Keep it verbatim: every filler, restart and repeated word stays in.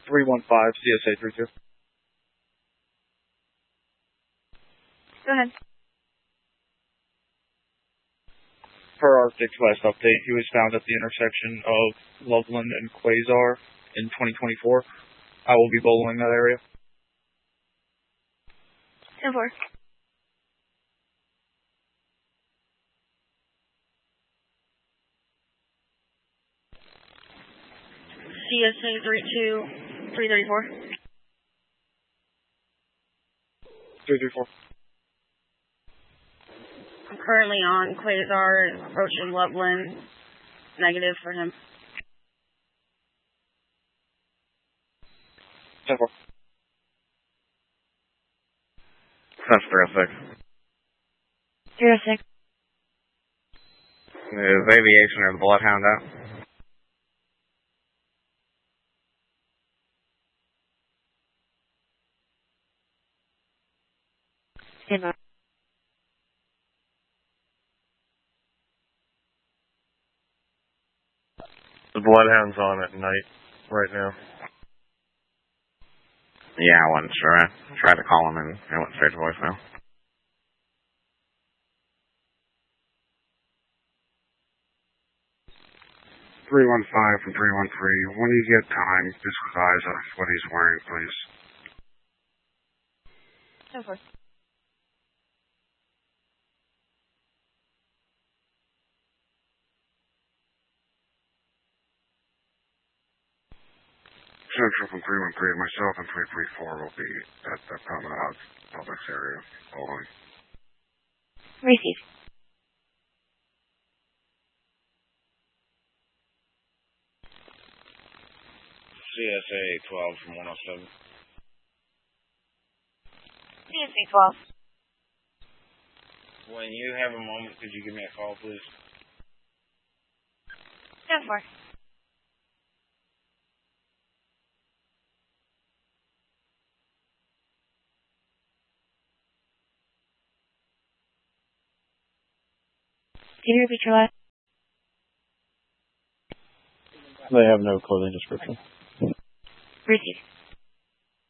three one five, C S A three two. Go ahead. Per Arctic's last update, he was found at the intersection of Loveland and Quasar in twenty twenty-four. I will be bowling that area. ten four. C S A three two, three thirty-four. three three four. I'm currently on Quasar, approaching Loveland. Negative for him. ten four. That's three oh six. three oh six. Is aviation or the Bloodhound out? Stand by. The Bloodhound's on at night right now. Yeah, I wasn't sure. I tried to call him and it went straight to voicemail. three one five from three one three. When you get time, just advise us what he's wearing, please. ten four. Central from three one three, myself and three three four will be at the Promenade Publix area following. Receive. C S A twelve from one oh seven. C S A twelve. When you have a moment, could you give me a call, please? ten four. Can you repeat your last? They have no clothing description. Receive.